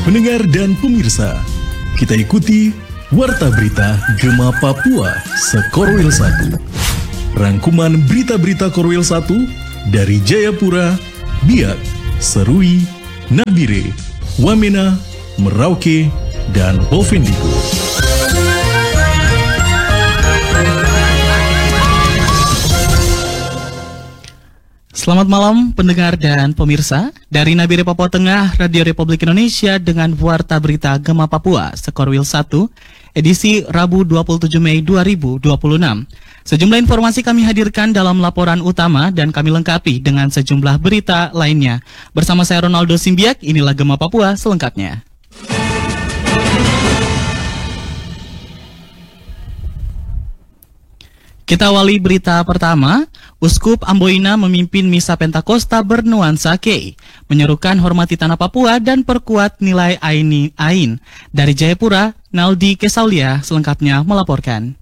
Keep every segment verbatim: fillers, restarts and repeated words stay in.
Pendengar dan pemirsa, kita ikuti Warta Berita Gema Papua Sekorwil satu. Rangkuman berita-berita Korwil satu dari Jayapura, Biak, Serui, Nabire, Wamena, Merauke, dan Bovendigul. Selamat malam pendengar dan pemirsa. Dari Nabire Papua Tengah, Radio Republik Indonesia dengan Warta Berita Gema Papua Sekorwil satu, edisi Rabu dua puluh tujuh Mei dua ribu dua puluh enam. Sejumlah informasi kami hadirkan dalam laporan utama dan kami lengkapi dengan sejumlah berita lainnya. Bersama saya Ronaldo Simbiak, inilah Gema Papua selengkapnya. Kita awali berita pertama. Uskup Amboina memimpin misa Pentakosta bernuansa Kei, menyerukan hormati tanah Papua dan perkuat nilai aini ain. Dari Jayapura, Naldi Kesaulia selengkapnya melaporkan.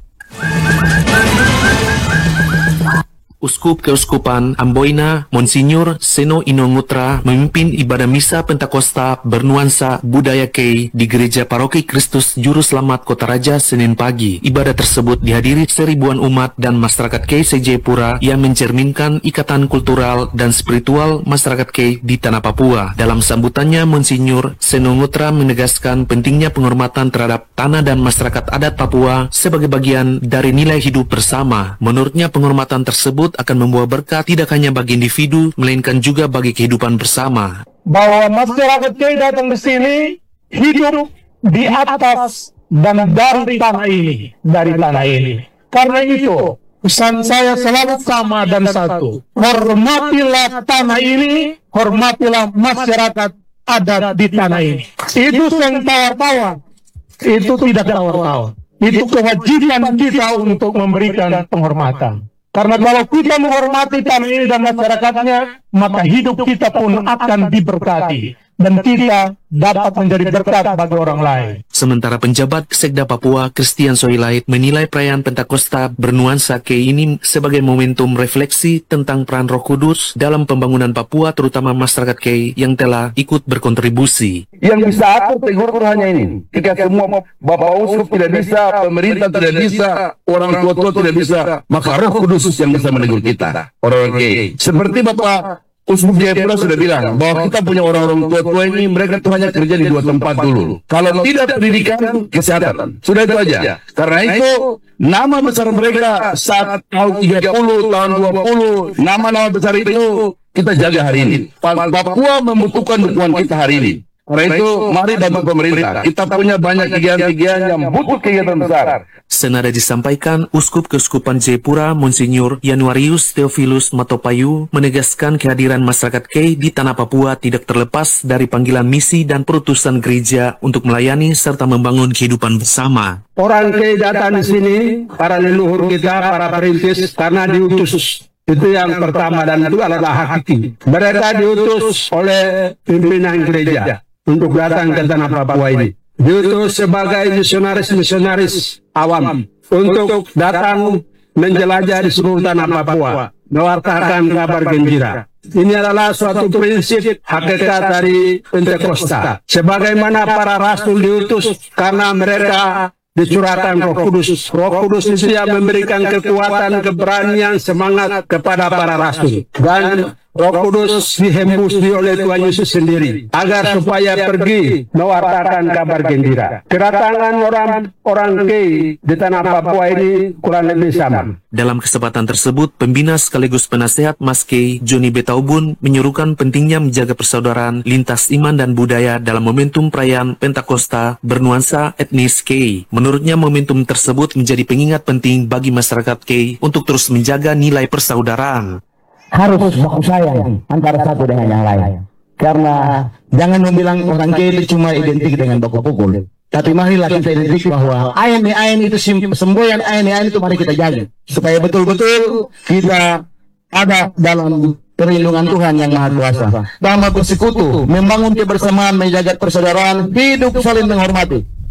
Uskup Keuskupan Amboina, Monsinyur Seno Inongutra memimpin ibadah misa Pentakosta bernuansa budaya Kei di Gereja Paroki Kristus Juru Selamat Kota Raja Senin pagi. Ibadah tersebut dihadiri seribuan umat dan masyarakat Kei se-Jayapura yang mencerminkan ikatan kultural dan spiritual masyarakat Kei di tanah Papua. Dalam sambutannya, Monsinyur Seno Inongutra menegaskan pentingnya penghormatan terhadap tanah dan masyarakat adat Papua sebagai bagian dari nilai hidup bersama. Menurutnya, penghormatan tersebut akan membawa berkah tidak hanya bagi individu, melainkan juga bagi kehidupan bersama. Bahwa masyarakat Kei datang ke sini hidup di atas dan dari tanah ini, dari tanah ini. Karena itu, pesan saya selalu sama dan satu. Hormatilah tanah ini, hormatilah masyarakat adat di tanah ini. Itu yang tawar-tawar, itu tidak tawar-tawar. Itu kewajiban kita untuk memberikan penghormatan. Karena kalau kita menghormati tanah ini dan masyarakatnya, maka hidup kita pun akan diberkati. Dan kita dapat menjadi berkat bagi orang lain. Sementara penjabat Sekda Papua, Christian Soilait, menilai perayaan Pentakosta bernuansa Kei ini sebagai momentum refleksi tentang peran Roh Kudus dalam pembangunan Papua, terutama masyarakat Kei yang telah ikut berkontribusi. Yang bisa atur tegur hanya ini. Jika semua Bapak Uskup tidak bisa, pemerintah tidak bisa, orang tua-tua tidak bisa, maka Roh Kudus yang bisa menegur kita, orang Kei. Seperti Bapak Uskup Jayapura sudah bilang bahwa kita punya orang-orang tua-tua ini, mereka tuh hanya kerja di dua tempat dulu. Kalau tidak pendidikan, kesehatan. Sudah itu aja. Karena itu, nama besar mereka saat tahun tiga puluh, tahun dua puluh, nama-nama besar itu kita jaga hari ini. Papua membutuhkan dukungan kita hari ini. Karena itu, mari bantu pemerintah. Kita punya banyak kegiatan-kegiatan yang butuh kegiatan besar. Senada disampaikan, Uskup Keuskupan Jayapura, Monsinyur Januarius Theophilus Matopayu, menegaskan kehadiran masyarakat Kei di tanah Papua tidak terlepas dari panggilan misi dan perutusan gereja untuk melayani serta membangun kehidupan bersama. Orang Kei datang di sini, para leluhur kita, para perintis, karena diutus. Itu yang pertama dan itu adalah hakiki. Mereka diutus oleh pimpinan gereja untuk datang ke tanah Papua ini. Diutus sebagai misionaris-misionaris awam untuk datang menjelajah di seluruh tanah Papua, mewartakan kabar gembira. Ini adalah suatu prinsip hakikat dari Pentakosta. Sebagaimana para rasul diutus karena mereka dicurahkan Roh Kudus. Roh Kudus itu yang memberikan kekuatan, keberanian, semangat kepada para rasul. Dan Roh Kudus dihembus oleh Tuhan Yesus sendiri agar supaya pergi mewartakan kabar gembira. Kedatangan orang orang Kei di tanah Papua ini kurang lebih sama. Dalam kesempatan tersebut, pembina sekaligus penasehat Mas Kei, Joni Betaubun, menyuruhkan pentingnya menjaga persaudaraan lintas iman dan budaya dalam momentum perayaan Pentakosta bernuansa etnis Kei. Menurutnya, momentum tersebut menjadi pengingat penting bagi masyarakat Kei untuk terus menjaga nilai persaudaraan. Harus baku sayang antara satu dengan yang lain. Karena jangan membilang orang Kei itu cuma identik dengan baku pukul. Tapi marilah kita identik bahwa ain-ain itu semboyan, ain-ain itu mari kita jaga. Supaya betul-betul kita ada dalam perlindungan Tuhan yang Maha Kuasa. Dalam bersekutu, membangun kebersamaan, menjaga persaudaraan, hidup saling menghormati.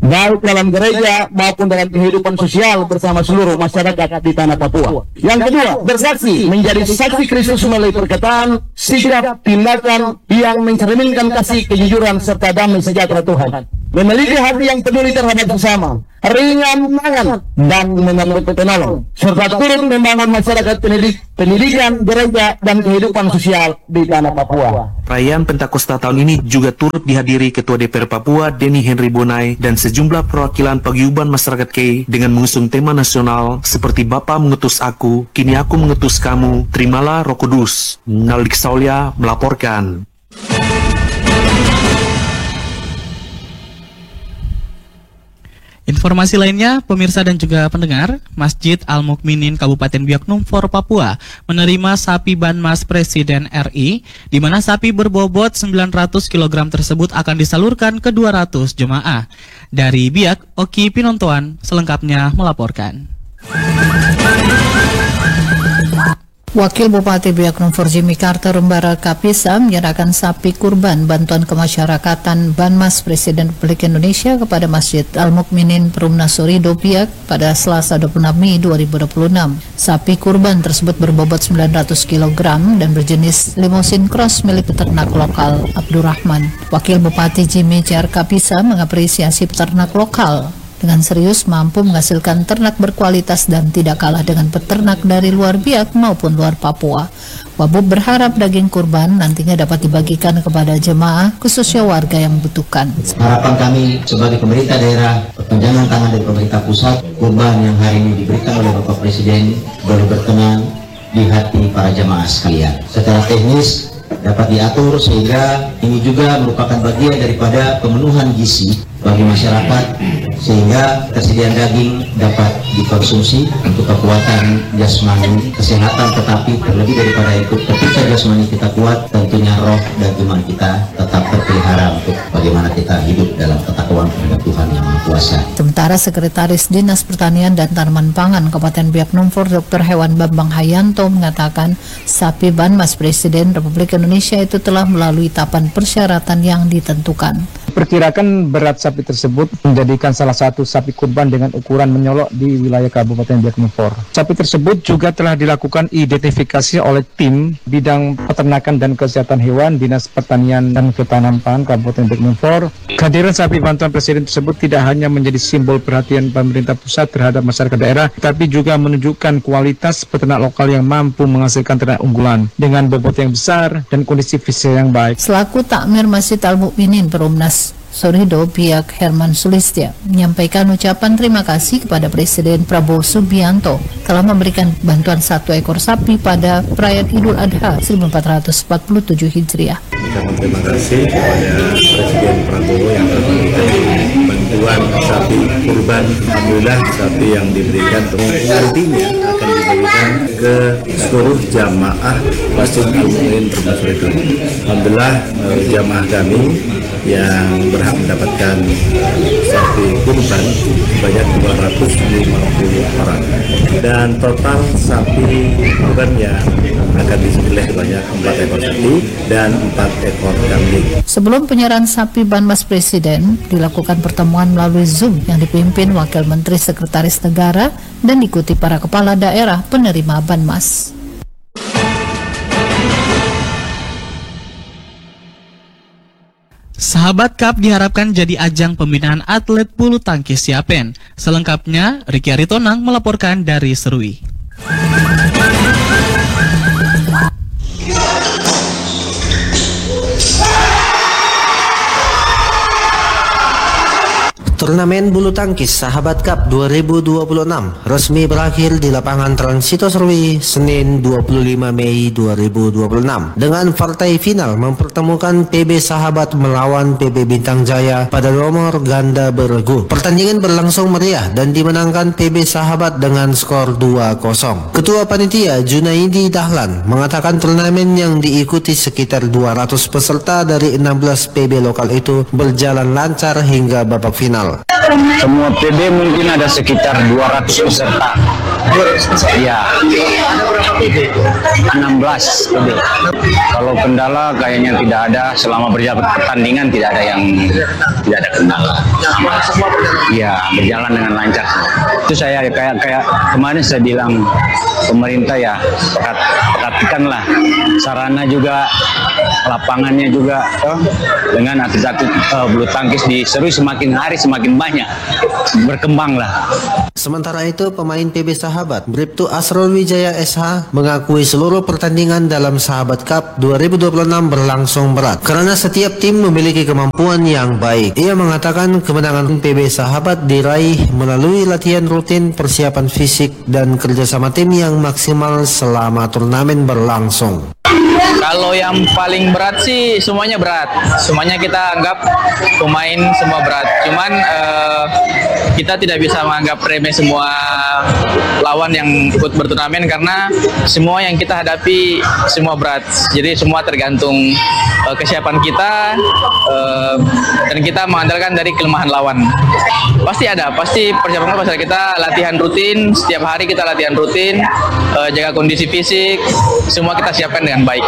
baik dalam gereja maupun dalam kehidupan sosial bersama seluruh masyarakat di tanah Papua. Yang kedua, bersaksi menjadi saksi Kristus melalui perkataan, sikap, tindakan yang mencerminkan kasih, kejujuran serta damai sejahtera Tuhan. Memiliki hati yang peduli terhadap sesama, ringan tangan dan menyambut penolong, serta turut membangun masyarakat pendidik, pendidikan, gereja, dan kehidupan sosial di tanah Papua. Perayaan Pentakosta tahun ini juga turut dihadiri Ketua D P R Papua Denny Henry Bonai dan sejumlah perwakilan paguyuban masyarakat Kei dengan mengusung tema nasional seperti Bapa mengutus aku, kini aku mengutus kamu, terimalah Roh Kudus. Naldik Saulia melaporkan. Informasi lainnya, pemirsa dan juga pendengar, Masjid Al-Mukminin Kabupaten Biak Numfor, Papua menerima sapi Banmas Presiden R I, di mana sapi berbobot sembilan ratus kilogram tersebut akan disalurkan ke dua ratus jemaah. Dari Biak, Oki Pinontoan selengkapnya melaporkan. Wakil Bupati Biak Numfor Jimmy Carter Mbara Kapisa menyerahkan sapi kurban bantuan kemasyarakatan Banmas Presiden Republik Indonesia kepada Masjid Al-Mukminin Perumnas Sorido Biak pada Selasa dua puluh enam Mei dua ribu dua puluh enam. Sapi kurban tersebut berbobot sembilan ratus kilogram dan berjenis limousine cross milik peternak lokal Abdurrahman. Wakil Bupati Jimmy C R Kapisa mengapresiasi peternak lokal dengan serius mampu menghasilkan ternak berkualitas dan tidak kalah dengan peternak dari luar Biak maupun luar Papua. Wabub berharap daging kurban nantinya dapat dibagikan kepada jemaah, khususnya warga yang membutuhkan. Harapan kami sebagai pemerintah daerah, perpanjangan tangan dari pemerintah pusat, kurban yang hari ini diberikan oleh Bapak Presiden boleh berkenan di hati para jemaah sekalian. Secara teknis dapat diatur sehingga ini juga merupakan bagian daripada pemenuhan gizi bagi masyarakat, sehingga ketersediaan daging dapat dikonsumsi untuk kekuatan jasmani, kesehatan, tetapi terlebih daripada itu ketika jasmani kita kuat, tentunya roh dan iman kita tetap terpelihara untuk bagaimana kita hidup dalam ketakwaan terhadap Tuhan Yang Maha Kuasa. Sementara Sekretaris Dinas Pertanian dan Tanaman Pangan Kabupaten Biak Numfor Doktor Hewan Bambang Hayanto mengatakan sapi Banmas Presiden Republik Indonesia itu telah melalui tahapan persyaratan yang ditentukan. Perkirakan berat sapi tersebut menjadikan salah satu sapi kurban dengan ukuran menyolok di wilayah Kabupaten Biak Numfor. Sapi tersebut juga telah dilakukan identifikasi oleh tim bidang peternakan dan kesehatan hewan Dinas Pertanian dan Ketahanan Pangan Kabupaten Biak Numfor. Kehadiran sapi bantuan Presiden tersebut tidak hanya menjadi simbol perhatian pemerintah pusat terhadap masyarakat daerah, tapi juga menunjukkan kualitas peternak lokal yang mampu menghasilkan ternak unggulan dengan bobot yang besar dan kondisi fisik yang baik. Selaku Takmir Masjid Al-Mukminin Perumnas Sorido Biak Herman Sulistya menyampaikan ucapan terima kasih kepada Presiden Prabowo Subianto telah memberikan bantuan satu ekor sapi pada perayaan Idul Adha seribu empat ratus empat puluh tujuh Hijriah. Ucapan terima kasih kepada Presiden Prabowo yang telah memberikan bantuan sapi kurban. Alhamdulillah sapi yang diberikan nantinya akan dibagikan ke seluruh jamaah Masjid Al-Mukminin Perumnas Sorido. Alhamdulillah jamaah kami yang berhak mendapatkan sapi kurban sebanyak dua ratus lima puluh orang, dan total sapi kurban yang akan disembelih sebanyak empat ekor sapi dan empat ekor kambing. Sebelum penyerahan sapi Banmas Presiden, dilakukan pertemuan melalui Zoom yang dipimpin Wakil Menteri Sekretaris Negara dan diikuti para kepala daerah penerima Banmas. Sahabat Cup diharapkan jadi ajang pembinaan atlet bulu tangkis Yapen. Selengkapnya, Riki Aritonang melaporkan dari Serui. Turnamen bulu tangkis Sahabat Cup dua ribu dua puluh enam resmi berakhir di lapangan Transito Serui Senin dua puluh lima Mei dua ribu dua puluh enam dengan partai final mempertemukan P B Sahabat melawan P B Bintang Jaya pada nomor ganda bergu. Pertandingan berlangsung meriah dan dimenangkan P B Sahabat dengan skor dua kosong. Ketua Panitia Junaidi Dahlan mengatakan turnamen yang diikuti sekitar dua ratus peserta dari enam belas P B lokal itu berjalan lancar hingga babak final. Semua P B mungkin ada sekitar dua ratus peserta. Ya. Ada berapa P B? enam belas P B. Kalau kendala kayaknya tidak ada, selama berjalan pertandingan tidak ada yang tidak ada kendala. Iya, berjalan dengan lancar. Itu saya kayak kayak kemarin saya bilang pemerintah ya pekat, perhatikanlah sarana juga, lapangannya juga oh, dengan atlet-atlet uh, bulu tangkis di Serui semakin hari semakin banyak berkembang lah. Sementara itu, pemain P B Sahabat Bribtu Asrul Wijaya S H mengakui seluruh pertandingan dalam Sahabat Cup dua ribu dua puluh enam berlangsung berat karena setiap tim memiliki kemampuan yang baik. Ia mengatakan kemenangan P B Sahabat diraih melalui latihan rutin, persiapan fisik, dan kerjasama tim yang maksimal selama turnamen berlangsung. Kalau yang paling berat sih semuanya berat, semuanya kita anggap pemain semua berat. Cuman uh, kita tidak bisa menganggap remeh semua lawan yang ikut berturnamen karena semua yang kita hadapi semua berat. Jadi semua tergantung uh, kesiapan kita uh, dan kita mengandalkan dari kelemahan lawan. Pasti ada, pasti persiapan pasal kita latihan rutin, setiap hari kita latihan rutin, uh, jaga kondisi fisik, semua kita siapkan dengan baik.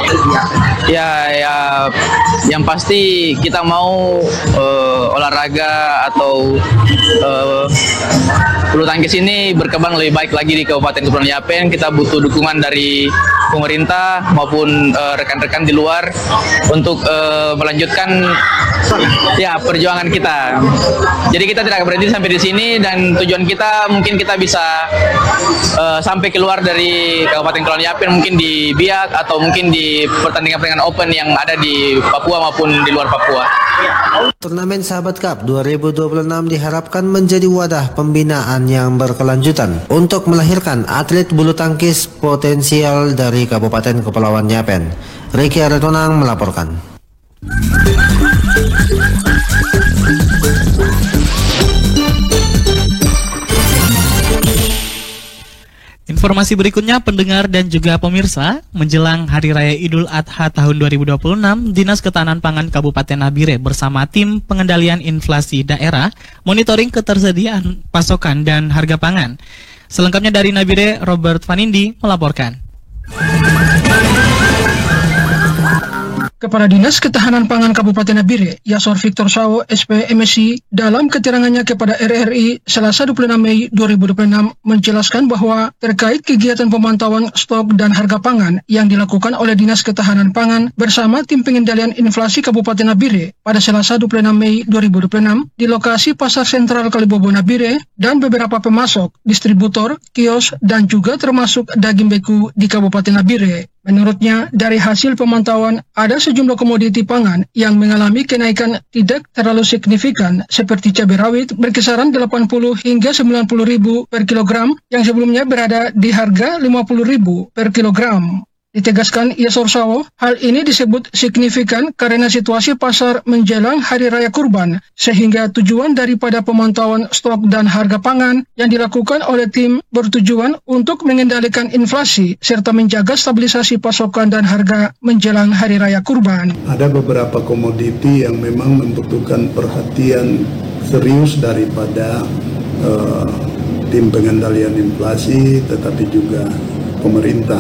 Ya, ya, yang pasti kita mau uh, olahraga atau uh, bulu tangkis ini berkembang lebih baik lagi di Kabupaten Kepulauan Yapen. Kita butuh dukungan dari pemerintah maupun uh, rekan-rekan di luar untuk uh, melanjutkan ya perjuangan kita. Jadi kita tidak berhenti sampai di sini dan tujuan kita mungkin kita bisa uh, sampai keluar dari Kabupaten Kepulauan Yapen, mungkin di Biak atau mungkin di pertandingan-pertandingan open yang ada di Papua maupun di luar Papua. Turnamen Sahabat Cup dua ribu dua puluh enam diharapkan menjadi wadah pembinaan yang berkelanjutan untuk melahirkan atlet bulu tangkis potensial dari Kabupaten Kepulauan Yapen. Ricky Aratonang melaporkan. Informasi berikutnya, pendengar dan juga pemirsa, menjelang Hari Raya Idul Adha tahun dua ribu dua puluh enam, Dinas Ketahanan Pangan Kabupaten Nabire bersama tim pengendalian inflasi daerah monitoring ketersediaan pasokan dan harga pangan. Selengkapnya dari Nabire, Robert Vanindi melaporkan. Kepala Dinas Ketahanan Pangan Kabupaten Nabire, Yasor Victor Sawo, S P M S I, dalam keterangannya kepada R R I Selasa dua puluh enam Mei dua ribu dua puluh enam menjelaskan bahwa terkait kegiatan pemantauan stok dan harga pangan yang dilakukan oleh Dinas Ketahanan Pangan bersama tim pengendalian inflasi Kabupaten Nabire pada Selasa dua puluh enam Mei dua ribu dua puluh enam di lokasi Pasar Sentral Kalibobo Nabire dan beberapa pemasok, distributor, kios, dan juga termasuk daging beku di Kabupaten Nabire. Menurutnya, dari hasil pemantauan, ada sejumlah komoditi pangan yang mengalami kenaikan tidak terlalu signifikan, seperti cabai rawit berkisaran delapan puluh hingga sembilan puluh ribu per kilogram, yang sebelumnya berada di harga lima puluh ribu per kilogram. Ditegaskan Yasor Sawo, hal ini disebut signifikan karena situasi pasar menjelang Hari Raya Kurban, sehingga tujuan daripada pemantauan stok dan harga pangan yang dilakukan oleh tim bertujuan untuk mengendalikan inflasi serta menjaga stabilisasi pasokan dan harga menjelang Hari Raya Kurban. Ada beberapa komoditi yang memang membutuhkan perhatian serius daripada uh, tim pengendalian inflasi, tetapi juga pemerintah.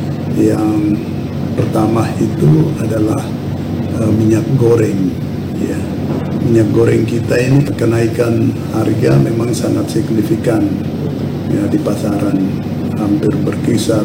Yang pertama itu adalah uh, minyak goreng. Ya, minyak goreng kita ini kenaikan harga memang sangat signifikan ya, di pasaran, hampir berkisar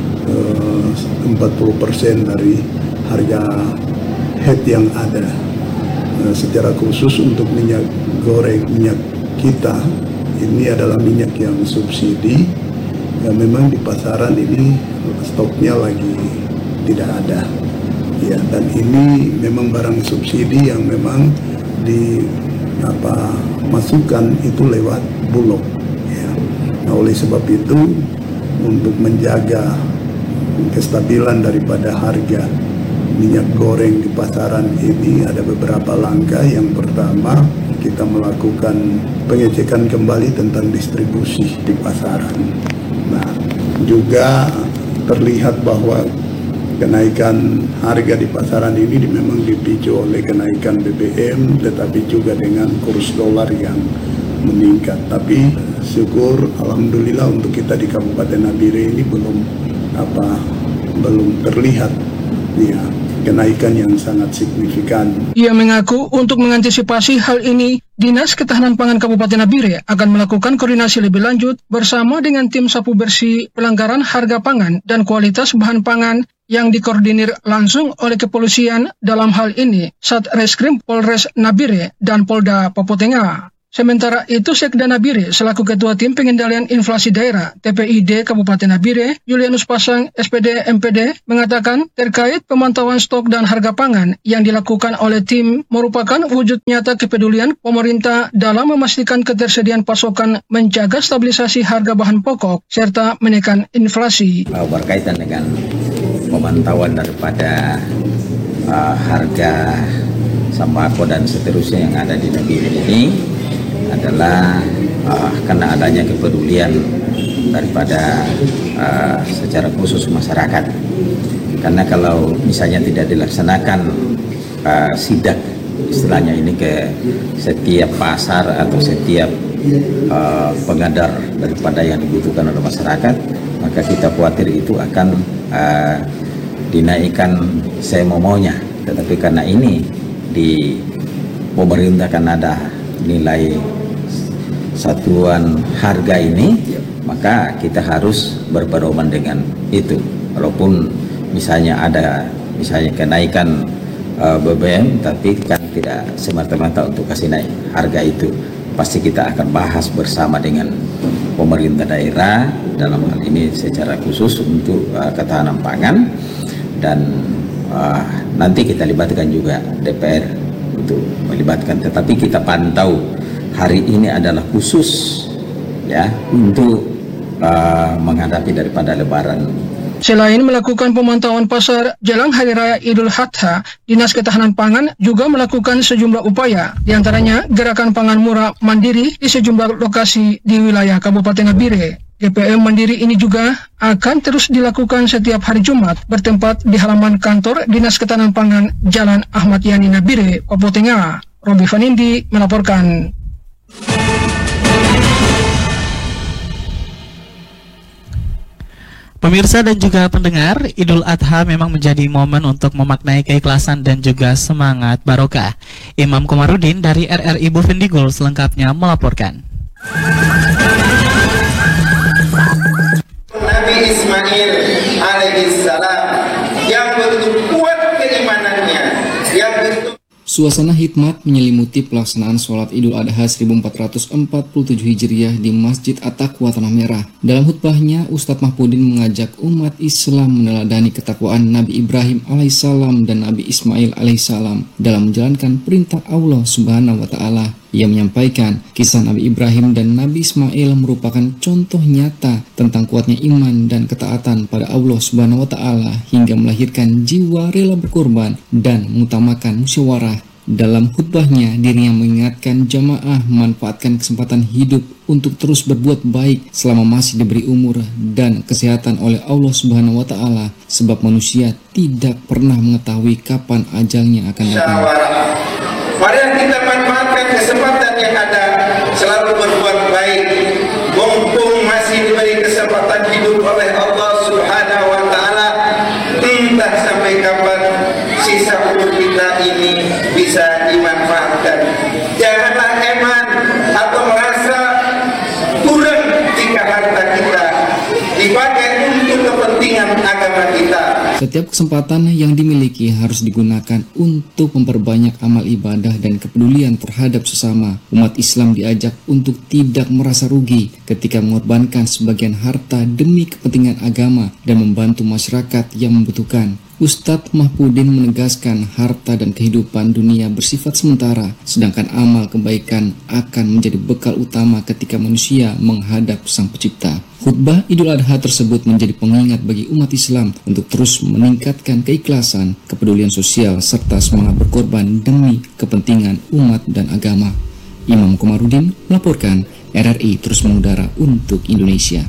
uh, empat puluh persen dari harga head yang ada. Uh, secara khusus untuk minyak goreng, minyak kita ini adalah minyak yang subsidi. Ya, memang di pasaran ini stoknya lagi tidak ada ya, dan ini memang barang subsidi yang memang di apa masukan itu lewat Bulog ya. Nah, oleh sebab itu untuk menjaga kestabilan daripada harga minyak goreng di pasaran ini ada beberapa langkah. Yang pertama, kita melakukan pengecekan kembali tentang distribusi di pasaran. Nah, juga terlihat bahwa kenaikan harga di pasaran ini memang dipicu oleh kenaikan B B M, tetapi juga dengan kurs dolar yang meningkat. Tapi syukur alhamdulillah untuk kita di Kabupaten Nabire ini belum apa belum terlihat ya kenaikan yang sangat signifikan. Ia mengaku untuk mengantisipasi hal ini, Dinas Ketahanan Pangan Kabupaten Nabire akan melakukan koordinasi lebih lanjut bersama dengan tim sapu bersih pelanggaran harga pangan dan kualitas bahan pangan yang dikoordinir langsung oleh kepolisian, dalam hal ini Satreskrim Polres Nabire dan Polda Papua Tengah. Sementara itu, Sekda Nabire selaku Ketua Tim Pengendalian Inflasi Daerah T P I D Kabupaten Nabire, Julianus Pasang S P D M P D, mengatakan terkait pemantauan stok dan harga pangan yang dilakukan oleh tim merupakan wujud nyata kepedulian pemerintah dalam memastikan ketersediaan pasokan, menjaga stabilisasi harga bahan pokok, serta menekan inflasi. Berkaitan dengan pemantauan daripada uh, harga sembako dan seterusnya yang ada di Nabire ini adalah uh, karena adanya kepedulian daripada uh, secara khusus masyarakat. Karena kalau misalnya tidak dilaksanakan uh, sidak istilahnya ini ke setiap pasar atau setiap uh, pengadar daripada yang dibutuhkan oleh masyarakat, maka kita khawatir itu akan uh, dinaikkan semau-maunya. Tetapi karena ini di pemerintah kan ada nilai satuan harga ini, maka kita harus berpedoman dengan itu. Walaupun misalnya ada misalnya kenaikan uh, B B M, tapi kan tidak semata-mata untuk kasih naik harga itu. Pasti kita akan bahas bersama dengan pemerintah daerah dalam hal ini secara khusus untuk uh, ketahanan pangan, dan uh, nanti kita libatkan juga D P R untuk melibatkan. Tetapi kita pantau hari ini adalah khusus ya untuk uh, menghadapi daripada Lebaran. Selain melakukan pemantauan pasar jelang Hari Raya Idul Adha, Dinas Ketahanan Pangan juga melakukan sejumlah upaya, diantaranya gerakan pangan murah mandiri di sejumlah lokasi di wilayah Kabupaten Nabire. G P M Mandiri ini juga akan terus dilakukan setiap hari Jumat, bertempat di halaman kantor Dinas Ketahanan Pangan Jalan Ahmad Yani Nabire, Papua Tengah. Robi Vanindi melaporkan. Pemirsa dan juga pendengar, Idul Adha memang menjadi momen untuk memaknai keikhlasan dan juga semangat barokah. Imam Komarudin dari R R I Bovendigul selengkapnya melaporkan. Nabi Ismail alaihissalam yang begitu kuat keimanannya, yang begitu. Suasana hikmat menyelimuti pelaksanaan sholat Idul Adha seribu empat ratus empat puluh tujuh Hijriah di Masjid At-Taqwa Tanah Merah. Dalam khutbahnya, Ustadz Mahpudin mengajak umat Islam meneladani ketakwaan Nabi Ibrahim alaihissalam dan Nabi Ismail alaihissalam dalam menjalankan perintah Allah Subhanahu wa Ta'ala. Ia menyampaikan kisah Nabi Ibrahim dan Nabi Ismail merupakan contoh nyata tentang kuatnya iman dan ketaatan pada Allah Subhanahu wa Ta'ala hingga melahirkan jiwa rela berkorban dan mengutamakan musyawarah. Dalam khutbahnya, dirinya mengingatkan jamaah memanfaatkan kesempatan hidup untuk terus berbuat baik selama masih diberi umur dan kesehatan oleh Allah Subhanahu wa Ta'ala, sebab manusia tidak pernah mengetahui kapan ajalnya akan datang. Mari kita manfaatkan kesempatan yang ada, selalu berbuat baik, mumpung masih diberi kesempatan hidup oleh Allah Subhanahu wa Ta'ala. Entah sampai kapan sisa umur kita ini bisa dimanfaatkan. Janganlah eman atau merasa kurang jika harta kita dipakai untuk kepentingan agama kita. Setiap kesempatan yang dimiliki harus digunakan untuk memperbanyak amal ibadah dan kepedulian terhadap sesama. Umat Islam diajak untuk tidak merasa rugi ketika mengorbankan sebagian harta demi kepentingan agama dan membantu masyarakat yang membutuhkan. Ustadz Mahpudin menegaskan harta dan kehidupan dunia bersifat sementara, sedangkan amal kebaikan akan menjadi bekal utama ketika manusia menghadap Sang Pencipta. Khutbah Idul Adha tersebut menjadi pengingat bagi umat Islam untuk terus meningkatkan keikhlasan, kepedulian sosial, serta semangat berkorban demi kepentingan umat dan agama. Imam Komarudin melaporkan, R R I terus mengudara untuk Indonesia.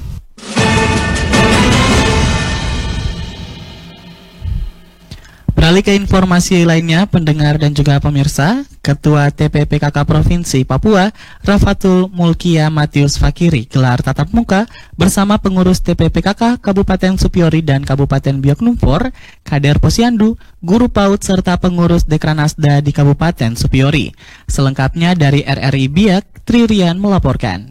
Beralih ke informasi lainnya, pendengar dan juga pemirsa, Ketua T P P K K Provinsi Papua, Rafatul Mulkia Matius Fakiri, gelar tatap muka bersama pengurus T P P K K Kabupaten Supiori dan Kabupaten Biak Numfor, Kader Posyandu, guru PAUD, serta pengurus Dekranasda di Kabupaten Supiori. Selengkapnya dari R R I Biak, Tririan melaporkan.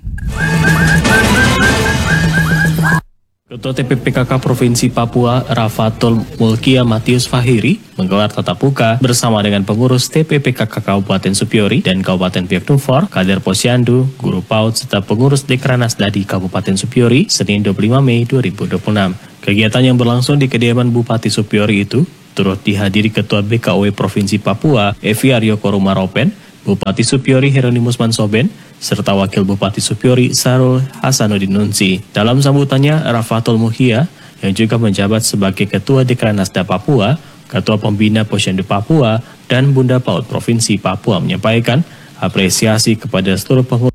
Ketua T P P K K Provinsi Papua, Rafatul Mulkia Matius Fahiri, menggelar tatap muka bersama dengan pengurus T P P K K Kabupaten Supiori dan Kabupaten Biak Numfor, Kader Posyandu, guru PAUD, serta pengurus Dekranasda di Kabupaten Supiori, Senin dua puluh lima Mei dua ribu dua puluh enam. Kegiatan yang berlangsung di kediaman Bupati Supiori itu turut dihadiri Ketua B K O W Provinsi Papua, Evi Aryo Korumaropen, Bupati Supiori Hieronymus Mansoben, serta Wakil Bupati Supiori Sarul Hasanuddin Nunsi. Dalam sambutannya, Rafatul Mulkia yang juga menjabat sebagai Ketua Dekranasda Papua, Ketua Pembina Posyandu Papua, dan Bunda PAUD Provinsi Papua menyampaikan apresiasi kepada seluruh pengurus